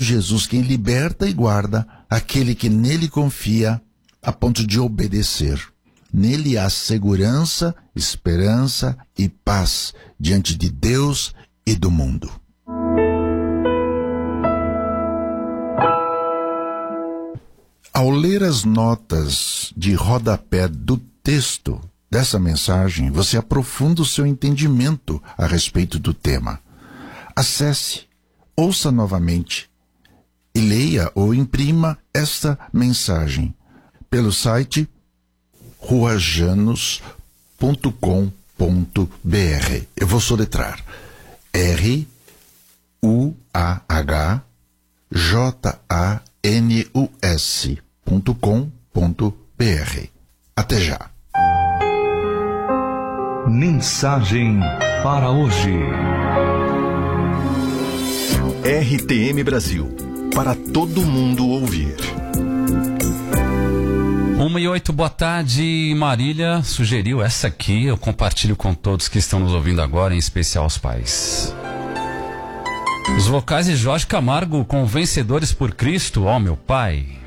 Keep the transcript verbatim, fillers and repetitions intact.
Jesus quem liberta e guarda aquele que nele confia a ponto de obedecer. Nele há segurança, esperança e paz diante de Deus e do mundo. Ao ler as notas de rodapé do texto dessa mensagem, você aprofunda o seu entendimento a respeito do tema. Acesse, ouça novamente e leia ou imprima esta mensagem pelo site ruajanos ponto com ponto b r. Eu vou soletrar R U A H J A N U S ponto com ponto b r. Até já. Mensagem para hoje. R T M Brasil, para todo mundo ouvir. Uma e oito, boa tarde. Marília sugeriu essa aqui, eu compartilho com todos que estão nos ouvindo agora, em especial os pais. Os vocais de Jorge Camargo com Vencedores por Cristo, ó meu Pai.